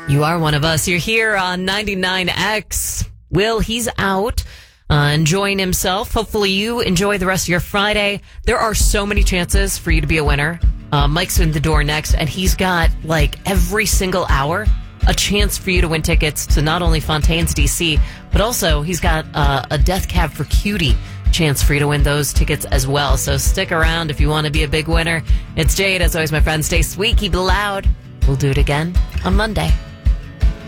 You are one of us. You're here on 99X. Will, he's out enjoying himself. Hopefully you enjoy the rest of your Friday. There are so many chances for you to be a winner. Mike's in the door next, and he's got, like, every single hour a chance for you to win tickets to not only Fontaine's DC, but also he's got a Death Cab for Cutie chance for you to win those tickets as well. So stick around if you want to be a big winner. It's Jade. As always, my friend, stay sweet, keep it loud. We'll do it again on Monday.